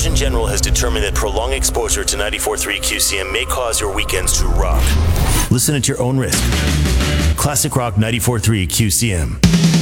Surgeon General has determined that prolonged exposure to 94.3 QCM may cause your weekends to rock. Listen at your own risk. Classic Rock 94.3 QCM.